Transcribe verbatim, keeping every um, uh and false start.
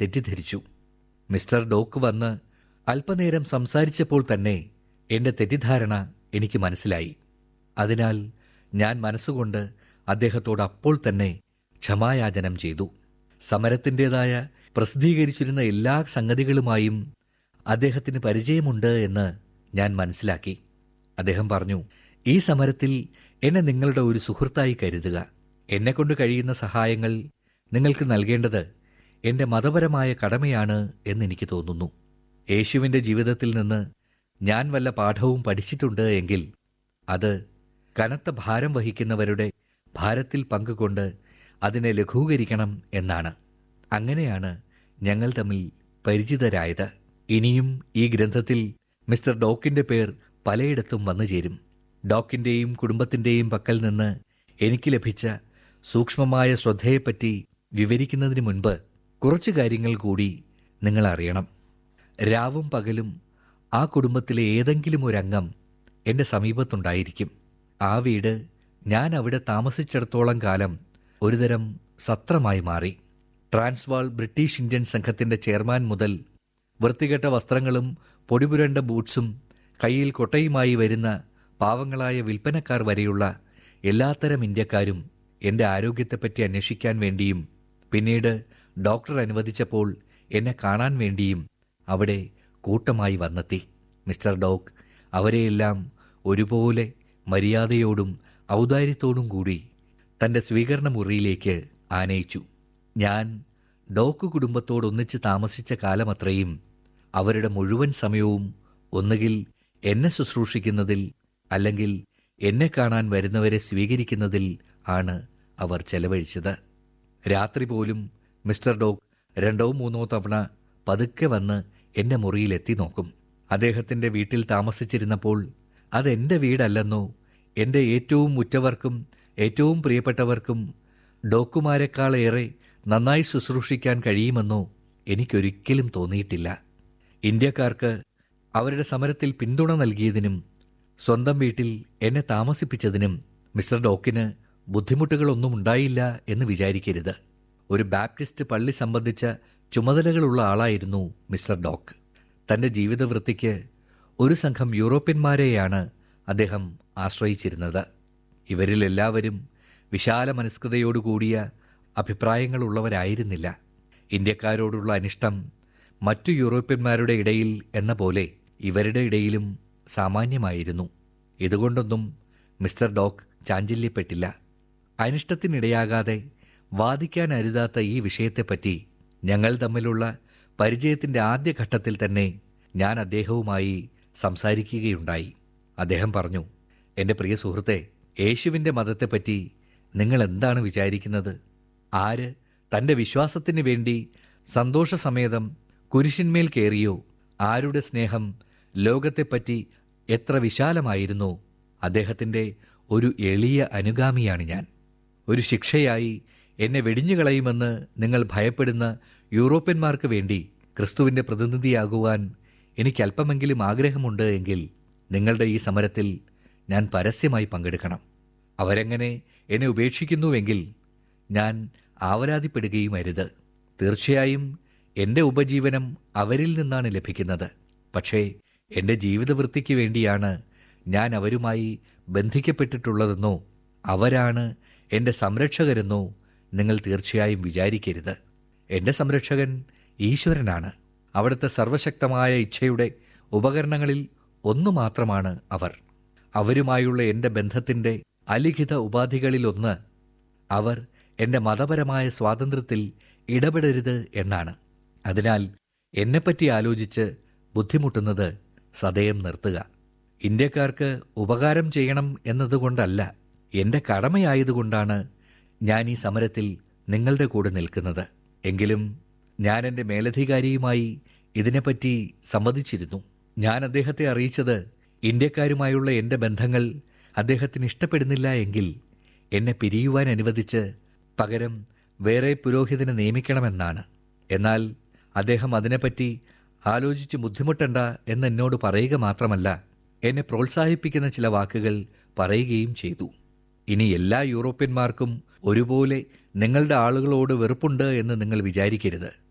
തെറ്റിദ്ധരിച്ചു. Mister dock വന്ന് അല്പനേരം സംസാരിച്ചപ്പോൾ തന്നെ എൻ്റെ തെറ്റിദ്ധാരണ എനിക്ക് മനസ്സിലായി. അതിനാൽ ഞാൻ മനസ്സുകൊണ്ട് അദ്ദേഹത്തോട് അപ്പോൾ തന്നെ ക്ഷമായാചനം ചെയ്തു. സമരത്തിൻ്റേതായ പ്രസിദ്ധീകരിച്ചിരുന്ന എല്ലാ സംഗതികളുമായും അദ്ദേഹത്തിന് പരിചയമുണ്ട് എന്ന് ഞാൻ മനസ്സിലാക്കി. അദ്ദേഹം പറഞ്ഞു, ഈ സമരത്തിൽ എന്നെ നിങ്ങളുടെ ഒരു സുഹൃത്തായി കരുതുക. എന്നെക്കൊണ്ട് കഴിയുന്ന സഹായങ്ങൾ നിങ്ങൾക്ക് നൽകേണ്ടത് എൻ്റെ മതപരമായ കടമയാണ് എന്നെനിക്ക് തോന്നുന്നു. യേശുവിൻ്റെ ജീവിതത്തിൽ നിന്ന് ഞാൻ വല്ല പാഠവും പഠിച്ചിട്ടുണ്ട് എങ്കിൽ അത് കനത്ത ഭാരം വഹിക്കുന്നവരുടെ ഭാരത്തിൽ പങ്കുകൊണ്ട് അതിനെ ലഘൂകരിക്കണം എന്നാണ്. അങ്ങനെയാണ് ഞങ്ങൾ തമ്മിൽ പരിചിതരായത്. ഇനിയും ഈ ഗ്രന്ഥത്തിൽ മിസ്റ്റർ ഡോക്കിൻ്റെ പേർ പലയിടത്തും വന്നു ചേരും. ഡോക്കിൻ്റെയും കുടുംബത്തിൻ്റെയും പക്കൽ നിന്ന് എനിക്ക് ലഭിച്ച സൂക്ഷ്മമായ ശ്രദ്ധയെപ്പറ്റി വിവരിക്കുന്നതിന് മുൻപ് കുറച്ച് കാര്യങ്ങൾ കൂടി നിങ്ങൾ അറിയണം. രാവും പകലും ആ കുടുംബത്തിലെ ഏതെങ്കിലും ഒരംഗം എൻ്റെ സമീപത്തുണ്ടായിരിക്കും. ആ വീട് ഞാൻ അവിടെ താമസിച്ചിടത്തോളം കാലം ഒരുതരം സത്രമായി മാറി. ട്രാൻസ്വാൾ ബ്രിട്ടീഷ് ഇന്ത്യൻ സംഘത്തിൻ്റെ ചെയർമാൻ മുതൽ വൃത്തികെട്ട വസ്ത്രങ്ങളും പൊടിപുരണ്ട ബൂട്ട്സും കയ്യിൽ കൊട്ടയുമായി വരുന്ന പാവങ്ങളായ വിൽപ്പനക്കാർ വരെയുള്ള എല്ലാത്തരം ഇന്ത്യക്കാരും എൻ്റെ ആരോഗ്യത്തെപ്പറ്റി അന്വേഷിക്കാൻ വേണ്ടിയും പിന്നീട് ഡോക്ടർ അനുവദിച്ചപ്പോൾ എന്നെ കാണാൻ വേണ്ടിയും അവിടെ കൂട്ടമായി വന്നെത്തി. മിസ്റ്റർ ഡോക്ക് അവരെയെല്ലാം ഒരുപോലെ മര്യാദയോടും ഔദാര്യത്തോടും കൂടി തൻ്റെ സ്വീകരണ മുറിയിലേക്ക് ആനയിച്ചു. ഞാൻ ഡോക്ക് കുടുംബത്തോടൊന്നിച്ച് താമസിച്ച കാലമത്രയും അവരുടെ മുഴുവൻ സമയവും ഒന്നുകിൽ എന്നെ ശുശ്രൂഷിക്കുന്നതിൽ അല്ലെങ്കിൽ എന്നെ കാണാൻ വരുന്നവരെ സ്വീകരിക്കുന്നതിൽ ആണ് അവർ ചെലവഴിച്ചത്. രാത്രി പോലും മിസ്റ്റർ ഡോക്ക് രണ്ടോ മൂന്നോ തവണ പതുക്കെ വന്ന് എൻ്റെ മുറിയിലെത്തി നോക്കും. അദ്ദേഹത്തിൻ്റെ വീട്ടിൽ താമസിച്ചിരുന്നപ്പോൾ അതെൻ്റെ വീടല്ലെന്നോ എൻ്റെ ഏറ്റവും ഉറ്റവർക്കും ഏറ്റവും പ്രിയപ്പെട്ടവർക്കും ഡോക്കുമാരെക്കാളേറെ നന്നായി ശുശ്രൂഷിക്കാൻ കഴിയുമെന്നോ എനിക്കൊരിക്കലും തോന്നിയിട്ടില്ല. ഇന്ത്യക്കാർക്ക് അവരുടെ സമരത്തിൽ പിന്തുണ നൽകിയതിനും സ്വന്തം വീട്ടിൽ എന്നെ താമസിപ്പിച്ചതിനും മിസ്റ്റർ ഡോക്കിന് ബുദ്ധിമുട്ടുകളൊന്നും ഉണ്ടായില്ല എന്ന് വിചാരിക്കരുത്. ഒരു ബാപ്റ്റിസ്റ്റ് പള്ളി സംബന്ധിച്ച ചുമതലകളുള്ള ആളായിരുന്നു മിസ്റ്റർ ഡോക്ക്. തൻ്റെ ജീവിതവൃത്തിക്ക് ഒരു സംഘം യൂറോപ്യന്മാരെയാണ് അദ്ദേഹം ആശ്രയിച്ചിരുന്നത്. ഇവരിലെല്ലാവരും വിശാല മനസ്കതയോടുകൂടിയ അഭിപ്രായങ്ങളുള്ളവരായിരുന്നില്ല. ഇന്ത്യക്കാരോടുള്ള അനിഷ്ടം മറ്റു യൂറോപ്യന്മാരുടെ ഇടയിൽ എന്ന പോലെ ഇവരുടെ ഇടയിലും സാമാന്യമായിരുന്നു. ഇതുകൊണ്ടൊന്നും മിസ്റ്റർ ഡോക്ക് ചാഞ്ചല്യപ്പെട്ടില്ല. അനിഷ്ടത്തിനിടയാകാതെ വാദിക്കാൻ അരുതാത്ത ഈ വിഷയത്തെപ്പറ്റി ഞങ്ങൾ തമ്മിലുള്ള പരിചയത്തിൻ്റെ ആദ്യഘട്ടത്തിൽ തന്നെ ഞാൻ അദ്ദേഹവുമായി സംസാരിക്കുകയുണ്ടായി. അദ്ദേഹം പറഞ്ഞു, എൻ്റെ പ്രിയ സുഹൃത്തെ, യേശുവിൻ്റെ മതത്തെപ്പറ്റി നിങ്ങൾ എന്താണ് വിചാരിക്കുന്നത്? ആര് തൻ്റെ വിശ്വാസത്തിന് വേണ്ടി സന്തോഷസമേതം കുരിശിന്മേൽ കയറിയോ, ആരുടെ സ്നേഹം ലോകത്തെപ്പറ്റി എത്ര വിശാലമായിരുന്നോ, അദ്ദേഹത്തിൻ്റെ ഒരു എളിയ അനുഗാമിയാണ് ഞാൻ. ഒരു ശിക്ഷയായി എന്നെ വെടിഞ്ഞുകളയുമെന്ന് നിങ്ങൾ ഭയപ്പെടുന്ന യൂറോപ്യന്മാർക്ക് വേണ്ടി ക്രിസ്തുവിൻ്റെ പ്രതിനിധിയാകുവാൻ എനിക്ക് അല്പമെങ്കിലും ആഗ്രഹമുണ്ട് എങ്കിൽ നിങ്ങളുടെ ഈ സമരത്തിൽ ഞാൻ പരസ്യമായി പങ്കെടുക്കണം. അവരെങ്ങനെ എന്നെ ഉപേക്ഷിക്കുന്നുവെങ്കിൽ ഞാൻ ആവലാതിപ്പെടുകയും അരുത്. തീർച്ചയായും എൻ്റെ ഉപജീവനം അവരിൽ നിന്നാണ് ലഭിക്കുന്നത്. പക്ഷേ എൻ്റെ ജീവിതവൃത്തിക്ക് വേണ്ടിയാണ് ഞാൻ അവരുമായി ബന്ധിക്കപ്പെട്ടിട്ടുള്ളതെന്നോ അവരാണ് എൻ്റെ സംരക്ഷകരെന്നോ നിങ്ങൾ തീർച്ചയായും വിചാരിക്കരുത്. എൻ്റെ സംരക്ഷകൻ ഈശ്വരനാണ്. അവിടുത്തെ സർവശക്തമായ ഇച്ഛയുടെ ഉപകരണങ്ങളിൽ ഒന്നു മാത്രമാണ് അവർ. അവരുമായുള്ള എൻ്റെ ബന്ധത്തിൻ്റെ അലിഖിത ഉപാധികളിലൊന്ന് അവർ എൻ്റെ മതപരമായ സ്വാതന്ത്ര്യത്തിൽ ഇടപെടരുത് എന്നാണ്. അതിനാൽ എന്നെപ്പറ്റി ആലോചിച്ച് ബുദ്ധിമുട്ടുന്നത് സദയം നിർത്തുക. ഇന്ത്യക്കാർക്ക് ഉപകാരം ചെയ്യണം എന്നതുകൊണ്ടല്ല, എൻ്റെ കടമയായതുകൊണ്ടാണ് ഞാൻ ഈ സമരത്തിൽ നിങ്ങളുടെ കൂടെ നിൽക്കുന്നത്. എങ്കിലും ഞാൻ എൻ്റെ മേലധികാരിയുമായി ഇതിനെപ്പറ്റി സമ്മതിച്ചിരുന്നു. ഞാൻ അദ്ദേഹത്തെ അറിയിച്ചത് ഇന്ത്യക്കാരുമായുള്ള എൻ്റെ ബന്ധങ്ങൾ അദ്ദേഹത്തിന് ഇഷ്ടപ്പെടുന്നില്ല എങ്കിൽ എന്നെ പിരിയുവാൻ അനുവദിച്ച് പകരം വേറെ പുരോഹിതനെ നിയമിക്കണമെന്നാണ്. എന്നാൽ അദ്ദേഹം അതിനെപ്പറ്റി ആലോചിച്ച് ബുദ്ധിമുട്ടണ്ട എന്നെന്നോട് പറയുക മാത്രമല്ല, എന്നെ പ്രോത്സാഹിപ്പിക്കുന്ന ചില വാക്കുകൾ പറയുകയും ചെയ്തു. ഇനി എല്ലാ യൂറോപ്യന്മാർക്കും ഒരുപോലെ നിങ്ങളുടെ ആളുകളോട് വെറുപ്പുണ്ട് എന്ന് നിങ്ങൾ വിചാരിക്കരുത്.